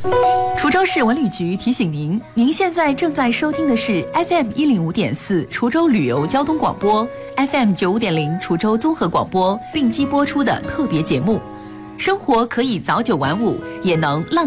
滁州市文旅局提醒您，您现在正在收听的是 FM 105.4滁州旅游交通广播 ，FM 95.0滁州综合广播并机播出的特别节目。生活可以早9晚5，也能浪。